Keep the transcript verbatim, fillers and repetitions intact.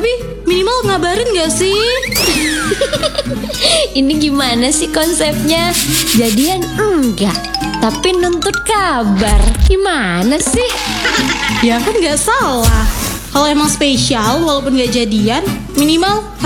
Tapi minimal ngabarin gak sih? Ini gimana sih konsepnya? Jadian enggak, tapi nuntut kabar. Gimana sih? Ya kan gak salah. Kalau emang spesial walaupun gak jadian, minimal